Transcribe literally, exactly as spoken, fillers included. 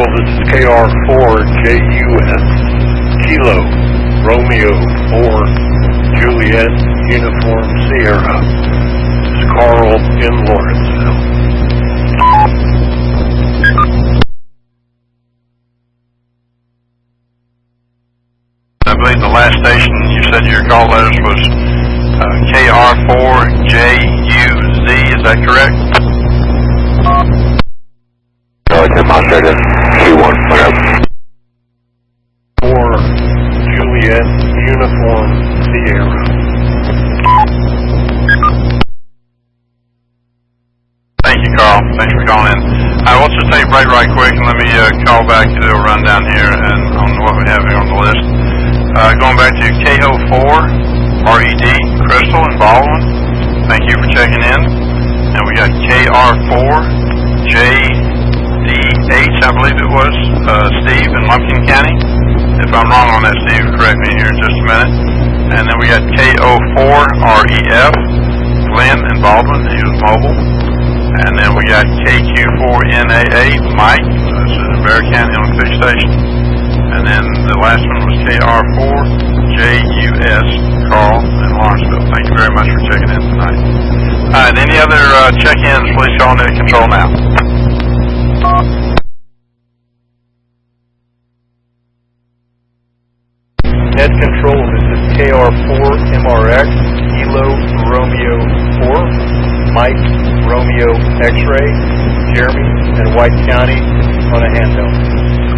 Control, this is K R four J U S, Kilo, Romeo four, Juliet, Uniform Sierra. This is Carl in Lawrenceville. I believe the last station you said your call letters was uh, K R four J U Z, is that correct? No, it's demonstrated. Q one, whatever. four, Juliet, Uniform Sierra. Thank you, Carl. Thanks for calling in. I will just take a break right quick and let me uh, call back to do a rundown here and on what we have here on the list. Uh, going back to K O four, R E D, Crystal and Baldwin. Thank you for checking in. And we got K R four, J D H, I believe it was, uh, Steve in Lumpkin County. If I'm wrong on that, Steve, correct me here in just a minute. And then we got K O four, R E F, Glenn and Baldwin. He was mobile. And then we got K Q four N A eight, Mike. This is in Bear County on a fixed station. And then the last one was K R four J U S, Carl in Lawrenceville. Thank you very much for checking in tonight. All right, any other uh, check-ins, please call Net Control now. Net Control, this is K R four M R X, Kilo, Romeo four, Mike, Romeo X-Ray, Jeremy, and White County on a handheld.